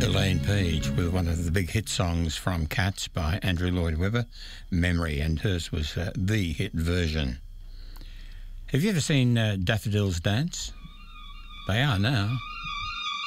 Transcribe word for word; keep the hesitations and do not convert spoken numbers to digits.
Elaine Page with one of the big hit songs from Cats by Andrew Lloyd Webber, Memory, and hers was uh, the hit version. Have you ever seen uh, Daffodils Dance? They are now.